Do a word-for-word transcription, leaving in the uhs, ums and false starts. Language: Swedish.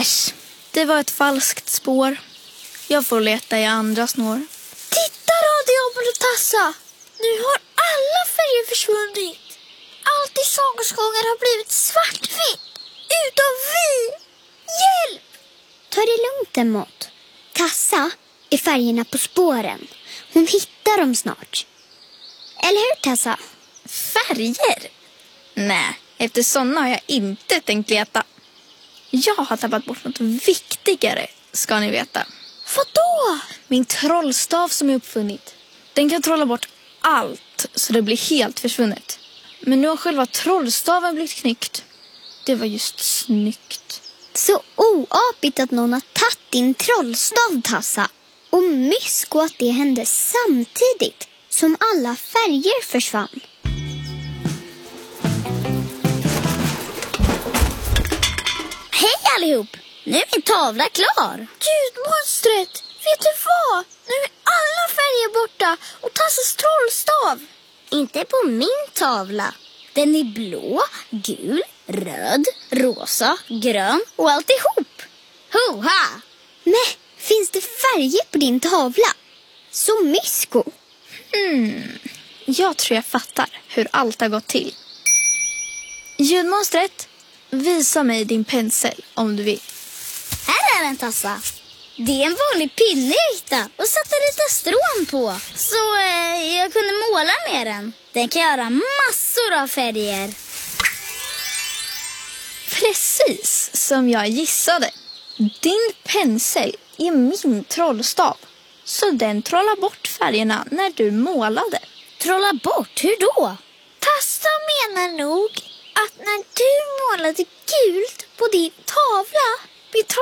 Äsch, det var ett falskt spår. Jag får leta i andra snår. Titta, Radioapel och Tassa! Nu har alla färger försvunnit. Allt i sagoskogen har blivit svartvitt. Utom vi! Hjälp! Ta det lugnt, Emot. Tassa är färgerna på spåren. Hon hittar dem snart. Eller hur, Tassa? Färger? Nej, efter sådana har jag inte tänkt leta. Jag har tappat bort något viktigare, ska ni veta. Vadå? Min trollstav som jag uppfunnit. Den kan trolla bort allt så det blir helt försvunnet. Men nu har själva trollstaven blivit knyckt. Det var just snyggt. Så oapigt att någon har tagit din trollstav, Tassa. Och mysko att det hände samtidigt som alla färger försvann. Hej allihop! Nu är min tavla klar. Ljudmonstret, vet du vad? Nu är alla färger borta och Tassas trollstav. Inte på min tavla. Den är blå, gul, röd, rosa, grön och alltihop. Hoha! Men finns det färger på din tavla? Så mysko. Hmm, jag tror jag fattar hur allt har gått till. Ljudmonstret, visa mig din pensel om du vill. Här är den, Tassa. Det är en vanlig pinne jag hittade och satte lite strån på. Så eh, jag kunde måla med den. Den kan göra massor av färger. Precis som jag gissade. Din pensel är min trollstav. Så den trollar bort färgerna när du målade. Trolla bort? Hur då? Tassa menar nog att när du målade gult på din tavla